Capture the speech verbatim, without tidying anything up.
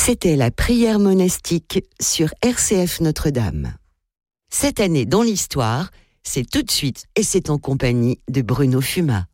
C'était la prière monastique sur R C F Notre-Dame. Cette année dans l'histoire, c'est tout de suite et c'est en compagnie de Bruno Fuma.